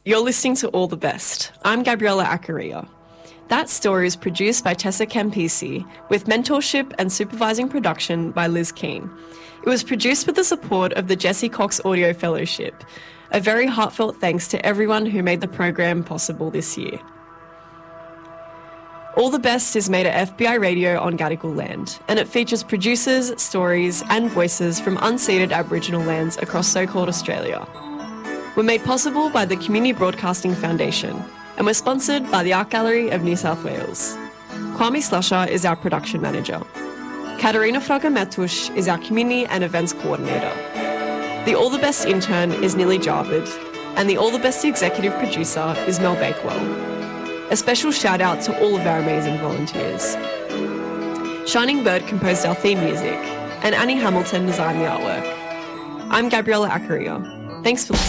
You're listening to All the Best. I'm Gabriella Accaria. That Story is produced by Tessa Campisi, with mentorship and supervising production by Liz Keane. It was produced with the support of the Jesse Cox Audio Fellowship. A very heartfelt thanks to everyone who made the program possible this year. All the Best is made at FBI Radio on Gadigal land, and it features producers, stories and voices from unceded Aboriginal lands across so-called Australia. We're made possible by the Community Broadcasting Foundation, and we're sponsored by the Art Gallery of New South Wales. Kwame Slusher is our production manager. Katarina Fraga-Matush is our community and events coordinator. The All the Best intern is Nili Jarvid, and the All the Best executive producer is Mel Bakewell. A special shout out to all of our amazing volunteers. Shining Bird composed our theme music, and Annie Hamilton designed the artwork. I'm Gabriella Accaria. Thanks for listening.